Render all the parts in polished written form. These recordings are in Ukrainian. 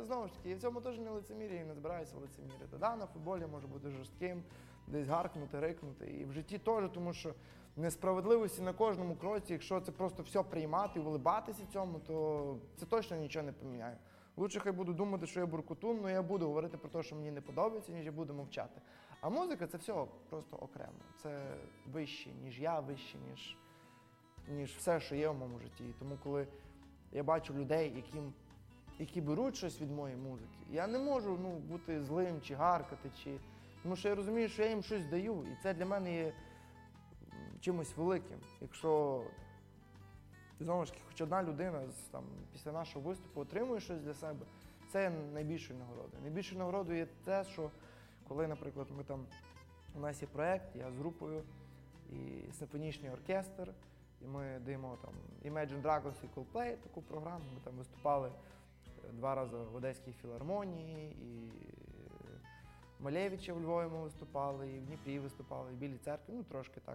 я знову ж таки, я в цьому теж не лицемірю і не збираюся лицемірити. Да, на футболі може бути жорстким, десь гаркнути, рикнути. І в житті теж, тому що несправедливості на кожному кроці, якщо це просто все приймати і улибатися цьому, то це точно нічого не поміняє. Лучше хай буду думати, що я буркутун, але я буду говорити про те, що мені не подобається, ніж я буду мовчати. А музика – це все просто окремо. Це вище, ніж я, вище, ніж все, що є в моєму житті. І тому, коли я бачу людей, які беруть щось від моєї музики, я не можу бути злим чи гаркати, тому що я розумію, що я їм щось даю, і це для мене є чимось великим. Якщо, знову ж таки, хоч одна людина після нашого виступу отримує щось для себе, це є найбільшою нагородою. Найбільшою нагородою є те, що коли, наприклад, у нас є проєкт, я з групою і симфонічний оркестр, і ми даємо там Imagine Dragons і Coldplay, таку програму, ми там виступали 2 рази в Одеській філармонії, і Малевича в Львові ми виступали, і в Дніпрі виступали, і в Білій церкві, трошки так.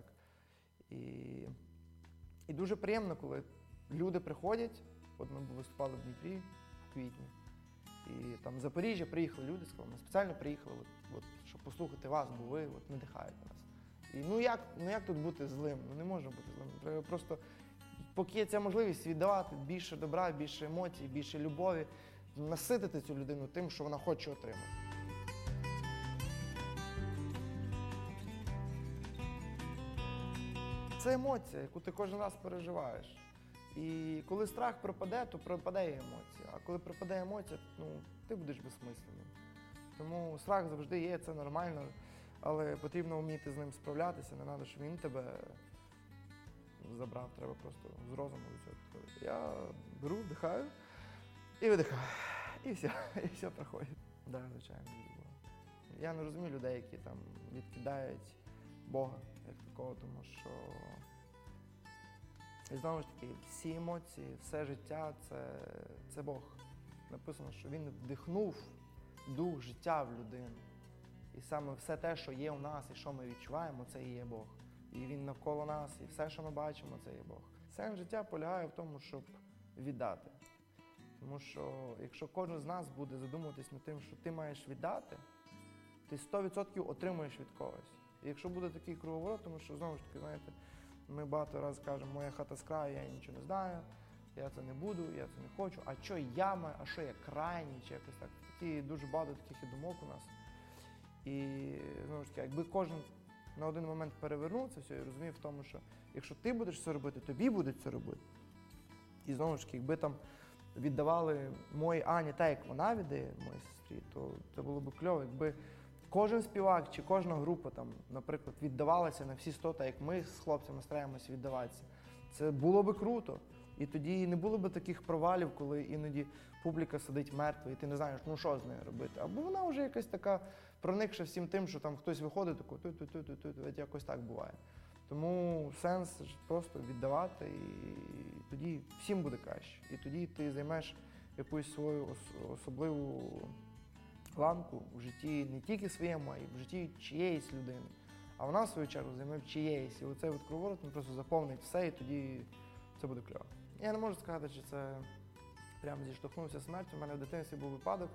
І дуже приємно, коли люди приходять, от ми виступали в Дніпрі в квітні, і там з Запоріжжя приїхали люди, сказали, ми спеціально приїхали, щоб послухати вас, бо ви надихаєте нас. І як тут бути злим? Не можна бути злим. Треба просто, поки є ця можливість віддавати більше добра, більше емоцій, більше любові, наситити цю людину тим, що вона хоче отримати. Це емоція, яку ти кожен раз переживаєш. І коли страх пропаде, то пропаде і емоція. А коли пропаде емоція, ти будеш безсмисленним. Тому страх завжди є, це нормально, але потрібно вміти з ним справлятися, не треба, щоб він тебе забрав, треба просто з розуму до цього підходити. Я беру, вдихаю і видихаю. І все проходить. Так, звичайно, любов. Я не розумію людей, які там відкидають Бога як такого, тому що, і знову ж таки, всі емоції, все життя – це Бог. Написано, що Він вдихнув дух життя в людину. І саме все те, що є у нас і що ми відчуваємо, це і є Бог. І Він навколо нас, і все, що ми бачимо, це є Бог. Сенс життя полягає в тому, щоб віддати. Тому що якщо кожен з нас буде задумуватись над тим, що ти маєш віддати, ти 100% отримуєш від когось. І якщо буде такий круговорот, тому що, знову ж таки, знаєте, ми багато разів кажемо, моя хата з краю, я нічого не знаю, я це не буду, я це не хочу, а що я маю, а що я крайній, чи якось так. Такі дуже багато таких і думок у нас. І, знову ж таки, якби кожен на один момент перевернув це все і розумів в тому, що якщо ти будеш це робити, тобі будуть це робити. І, знову ж таки, якби там віддавали моїй Ані так, як вона віддає моїй сестрі, то це було б кльово, якби кожен співак чи кожна група, там, наприклад, віддавалася на всі 100, так як ми з хлопцями стараємося віддаватися. Це було б круто. І тоді не було б таких провалів, коли іноді публіка сидить мертва, і ти не знаєш, що з нею робити. Або вона вже якась така проникша всім тим, що там хтось виходить, такий, якось так буває. Тому сенс просто віддавати, і тоді всім буде краще. І тоді ти займеш якусь свою особливу ланку в житті не тільки своєму, а й в житті чиєїсь людини. А вона, в свою чергу, займе чиєїсь. І оцей круговорот просто заповнить все, і тоді це буде кльово. Я не можу сказати, що це прямо зіштовхнувся з смертю. У мене в дитинстві був випадок.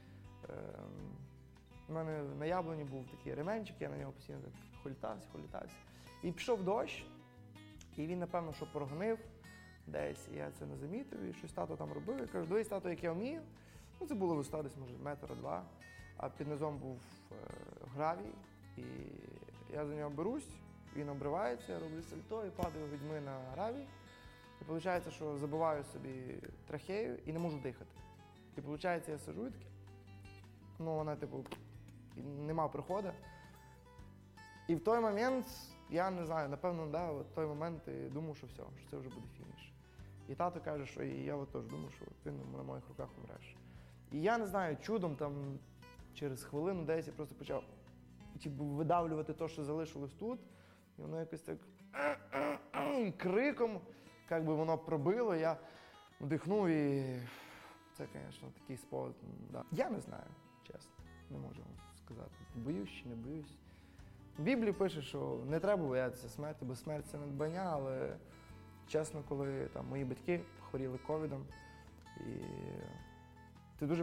У мене на яблуні був такий ременчик, я на нього постійно холітався. І пішов дощ, і він, напевно, що прогнив десь, і я це не замітив, і щось тато там робив. Я кажу, дивись, тато, як я вмію. Це було висота десь, може, 1-2 метри, а під низом був гравій, і я за нього берусь, він обривається, я роблю сальто і падаю грудьми на гравій. І виходить, що забиваю собі трахею і не можу дихати. І виходить, я сиджу і таке, вона, нема приходу. І в той момент, я не знаю, напевно, в той момент я думав, що все, що це вже буде фініш. І тато каже, що і я теж думав, що ти на моїх руках умреш. І я не знаю, чудом там через хвилину десь я просто почав видавлювати те, що залишилось тут. І воно якось так криком, як би воно пробило, я вдихнув і це, звісно, такий спогад. Да. Я не знаю, чесно, не можу вам сказати, боюсь чи не боюсь. В Біблії пише, що не треба боятися смерті, бо смерть – це надбання, але чесно, коли там мої батьки хворіли ковідом, і